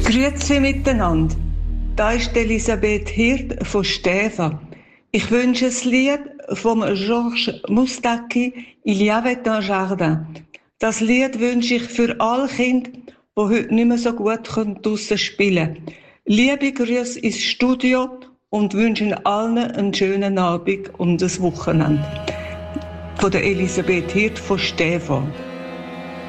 Grüezi miteinander. Da ist Elisabeth Hirt von Stäfa. Ich wünsche ein Lied von Georges Moustaki, Il y avait un jardin. Das Lied wünsche ich für alle Kinder, die heute nicht mehr so gut draussen spielen können. Liebe Grüße ins Studio und wünschen allen einen schönen Abend und ein Wochenende. Von der Elisabeth Hirt von Stäfa.